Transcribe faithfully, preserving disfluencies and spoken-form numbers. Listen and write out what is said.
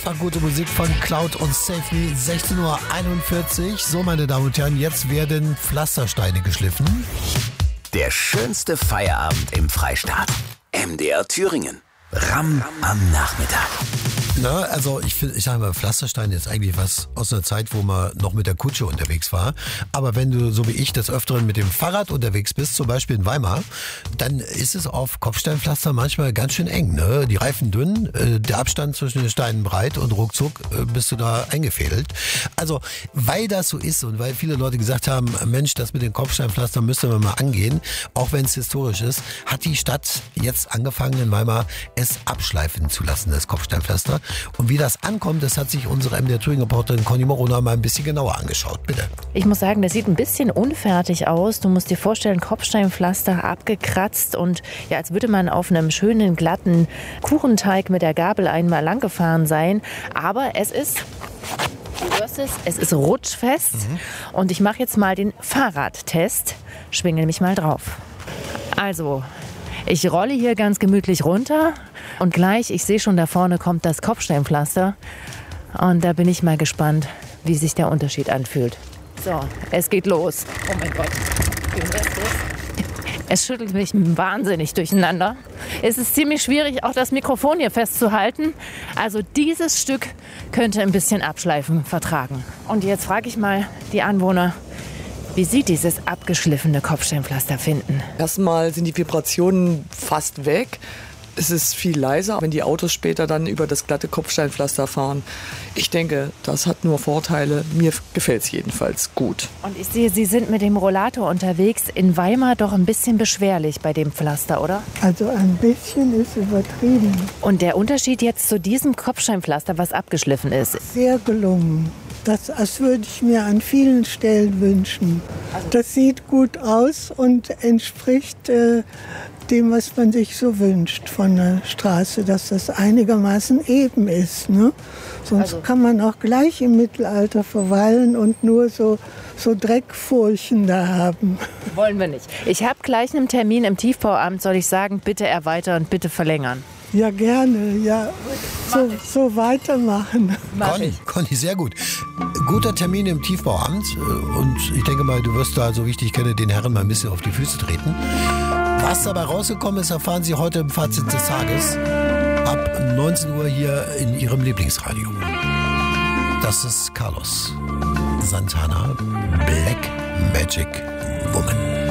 Einfach gute Musik von Cloud und Save Me, sechzehn Uhr einundvierzig. So, meine Damen und Herren, jetzt werden Pflastersteine geschliffen. Der schönste Feierabend im Freistaat. M D R Thüringen. Ram am Nachmittag. Na, also ich finde, ich sage mal, Pflasterstein ist eigentlich was aus einer Zeit, wo man noch mit der Kutsche unterwegs war. Aber wenn du, so wie ich, des Öfteren mit dem Fahrrad unterwegs bist, zum Beispiel in Weimar, dann ist es auf Kopfsteinpflaster manchmal ganz schön eng. Ne? Die Reifen dünn, äh, der Abstand zwischen den Steinen breit und ruckzuck äh, bist du da eingefädelt. Also, weil das so ist und weil viele Leute gesagt haben, Mensch, das mit den Kopfsteinpflastern müsste man mal angehen, auch wenn es historisch ist, hat die Stadt jetzt angefangen in Weimar, es abschleifen zu lassen, das Kopfsteinpflaster. Und wie das ankommt, das hat sich unsere M D R Thüringen-Reporterin Conny Morona mal ein bisschen genauer angeschaut. Bitte. Ich muss sagen, das sieht ein bisschen unfertig aus. Du musst dir vorstellen, Kopfsteinpflaster abgekratzt und ja, als würde man auf einem schönen, glatten Kuchenteig mit der Gabel einmal langgefahren sein. Aber es ist... Du hörst es, es ist rutschfest. Mhm. Und ich mache jetzt mal den Fahrradtest. Schwinge mich mal drauf. Also... Ich rolle hier ganz gemütlich runter und gleich, ich sehe schon, da vorne kommt das Kopfsteinpflaster. Und da bin ich mal gespannt, wie sich der Unterschied anfühlt. So, es geht los. Oh mein Gott, du hörst es? Es schüttelt mich wahnsinnig durcheinander. Es ist ziemlich schwierig, auch das Mikrofon hier festzuhalten. Also dieses Stück könnte ein bisschen Abschleifen vertragen. Und jetzt frage ich mal die Anwohner, wie sie dieses abgeschliffene Kopfsteinpflaster finden. Erstmal sind die Vibrationen fast weg. Es ist viel leiser, wenn die Autos später dann über das glatte Kopfsteinpflaster fahren. Ich denke, das hat nur Vorteile. Mir gefällt es jedenfalls gut. Und ich sehe, Sie sind mit dem Rollator unterwegs. In Weimar doch ein bisschen beschwerlich bei dem Pflaster, oder? Also ein bisschen ist übertrieben. Und der Unterschied jetzt zu diesem Kopfsteinpflaster, was abgeschliffen ist? Sehr gelungen. Das, das würde ich mir an vielen Stellen wünschen. Das sieht gut aus und entspricht äh, dem, was man sich so wünscht von der Straße, dass das einigermaßen eben ist. Ne? Sonst also kann man auch gleich im Mittelalter verweilen und nur so, so Dreckfurchen da haben. Wollen wir nicht. Ich habe gleich einen Termin im Tiefbauamt, soll ich sagen, bitte erweitern, bitte verlängern. Ja, gerne, ja. So, so weitermachen. Conny, Conny, sehr gut. Guter Termin im Tiefbauamt. Und ich denke mal, du wirst da, so wie ich dich kenne, den Herren mal ein bisschen auf die Füße treten. Was dabei rausgekommen ist, erfahren Sie heute im Fazit des Tages. Ab neunzehn Uhr hier in Ihrem Lieblingsradio. Das ist Carlos Santana, Black Magic Woman.